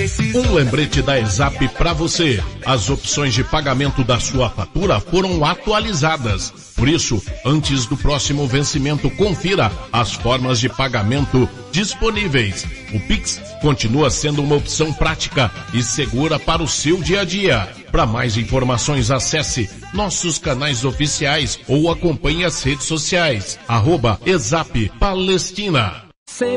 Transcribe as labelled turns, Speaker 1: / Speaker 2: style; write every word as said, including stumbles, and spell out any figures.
Speaker 1: Um lembrete da Exap para você. As opções de pagamento da sua fatura foram atualizadas. Por isso, antes do próximo vencimento, confira as formas de pagamento disponíveis. O Pix continua sendo uma opção prática e segura para o seu dia a dia. Para mais informações, acesse nossos canais oficiais ou acompanhe as redes sociais. Arroba Exap Palestina.